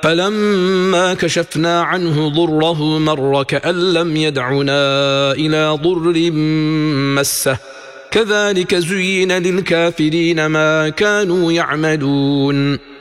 فلما كشفنا عنه ضره مر كأن لم يدعنا إلى ضر مسه كذلك زين للكافرين ما كانوا يعملون